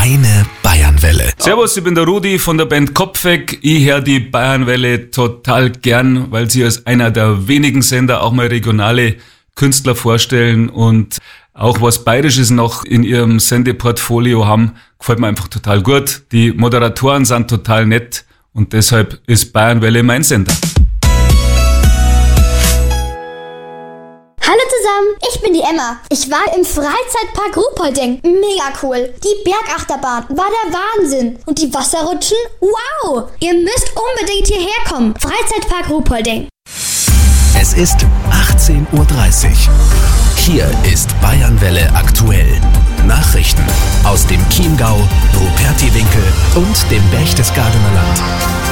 Deine Bayernwelle. Servus, ich bin der Rudi von der Band Kopfweg. Ich höre die Bayernwelle total gern, weil sie als einer der wenigen Sender auch mal regionale Künstler vorstellen und auch was Bayerisches noch in ihrem Sendeportfolio haben. Gefällt mir einfach total gut. Die Moderatoren sind total nett und deshalb ist Bayernwelle mein Sender. Hallo zusammen, ich bin die Emma. Ich war im Freizeitpark Ruhpolding. Mega cool. Die Bergachterbahn war der Wahnsinn. Und die Wasserrutschen? Wow! Ihr müsst unbedingt hierher kommen. Freizeitpark Ruhpolding. Es ist 18:30 Uhr. Hier ist Bayernwelle aktuell. Nachrichten aus dem Chiemgau, Rupertiwinkel und dem Berchtesgadener Land.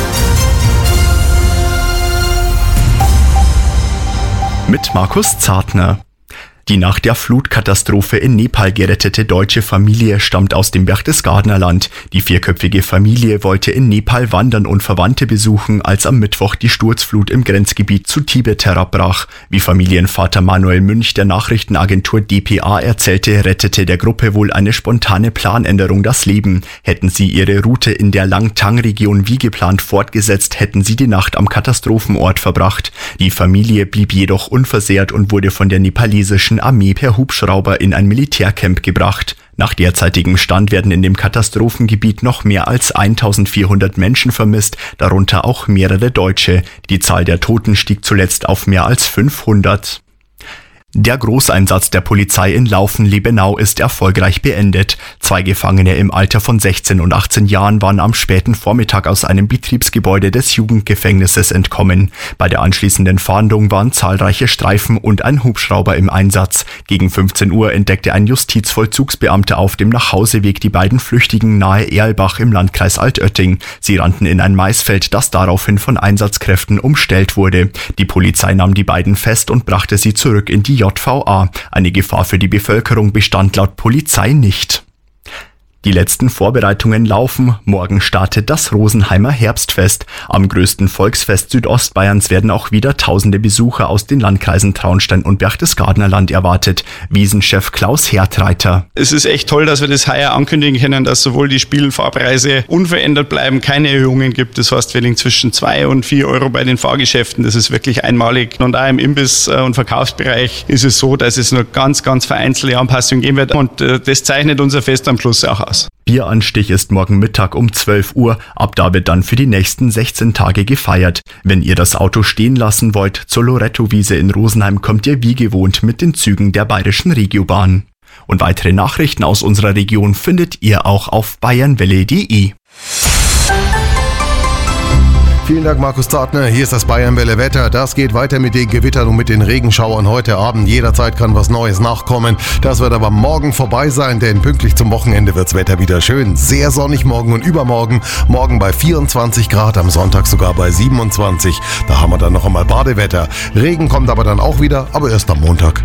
Mit Markus Zartner. Die nach der Flutkatastrophe in Nepal gerettete deutsche Familie stammt aus dem Berchtesgadener Land. Die vierköpfige Familie wollte in Nepal wandern und Verwandte besuchen, als am Mittwoch die Sturzflut im Grenzgebiet zu Tibet herabbrach. Wie Familienvater Manuel Münch der Nachrichtenagentur dpa erzählte, rettete der Gruppe wohl eine spontane Planänderung das Leben. Hätten sie ihre Route in der Langtang-Region wie geplant fortgesetzt, hätten sie die Nacht am Katastrophenort verbracht. Die Familie blieb jedoch unversehrt und wurde von der nepalesischen Armee per Hubschrauber in ein Militärcamp gebracht. Nach derzeitigem Stand werden in dem Katastrophengebiet noch mehr als 1400 Menschen vermisst, darunter auch mehrere Deutsche. Die Zahl der Toten stieg zuletzt auf mehr als 500. Der Großeinsatz der Polizei in Laufen-Liebenau ist erfolgreich beendet. 2 Gefangene im Alter von 16 und 18 Jahren waren am späten Vormittag aus einem Betriebsgebäude des Jugendgefängnisses entkommen. Bei der anschließenden Fahndung waren zahlreiche Streifen und ein Hubschrauber im Einsatz. Gegen 15 Uhr entdeckte ein Justizvollzugsbeamter auf dem Nachhauseweg die beiden Flüchtigen nahe Erlbach im Landkreis Altötting. Sie rannten in ein Maisfeld, das daraufhin von Einsatzkräften umstellt wurde. Die Polizei nahm die beiden fest und brachte sie zurück in die JVA. Eine Gefahr für die Bevölkerung bestand laut Polizei nicht. Die letzten Vorbereitungen laufen. Morgen startet das Rosenheimer Herbstfest. Am größten Volksfest Südostbayerns werden auch wieder tausende Besucher aus den Landkreisen Traunstein und Berchtesgadener Land erwartet. Wiesenchef Klaus Hertreiter. Es ist echt toll, dass wir das heuer ankündigen können, dass sowohl die Spielfahrpreise unverändert bleiben, keine Erhöhungen gibt. Das heißt, wir liegen zwischen 2 und 4 Euro bei den Fahrgeschäften. Das ist wirklich einmalig. Und auch im Imbiss- und Verkaufsbereich ist es so, dass es nur ganz vereinzelte Anpassungen geben wird. Und das zeichnet unser Fest am Schluss auch aus. Bieranstich ist morgen Mittag um 12 Uhr. Ab da wird dann für die nächsten 16 Tage gefeiert. Wenn ihr das Auto stehen lassen wollt, zur Lorettowiese in Rosenheim kommt ihr wie gewohnt mit den Zügen der Bayerischen Regiobahn. Und weitere Nachrichten aus unserer Region findet ihr auch auf bayernwelle.de. Vielen Dank, Markus Zartner. Hier ist das Bayernwelle Wetter. Das geht weiter mit den Gewittern und mit den Regenschauern heute Abend. Jederzeit kann was Neues nachkommen. Das wird aber morgen vorbei sein, denn pünktlich zum Wochenende wirds Wetter wieder schön. Sehr sonnig morgen und übermorgen. Morgen bei 24 Grad, am Sonntag sogar bei 27. Da haben wir dann noch einmal Badewetter. Regen kommt aber dann auch wieder, aber erst am Montag.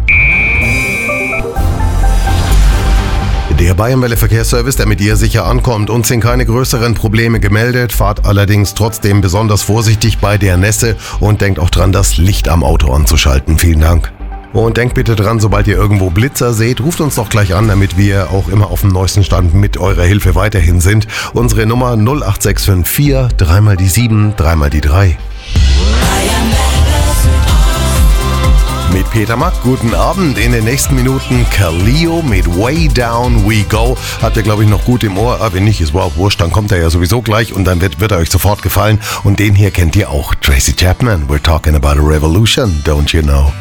Der Bayernwelle Verkehrsservice, der mit ihr sicher ankommt. Uns sind keine größeren Probleme gemeldet. Fahrt allerdings trotzdem besonders vorsichtig bei der Nässe und denkt auch dran, das Licht am Auto anzuschalten. Vielen Dank. Und denkt bitte dran, sobald ihr irgendwo Blitzer seht, ruft uns doch gleich an, damit wir auch immer auf dem neuesten Stand mit eurer Hilfe weiterhin sind. Unsere Nummer 08654 3 die 7 3 die 3. Mit Peter Mack, guten Abend. In den nächsten Minuten Kaleo mit Way Down We Go. Habt ihr, glaube ich, noch gut im Ohr. Aber wenn nicht, ist überhaupt wurscht, dann kommt er ja sowieso gleich und dann wird er euch sofort gefallen. Und den hier kennt ihr auch. Tracy Chapman, We're Talking About a Revolution, don't you know?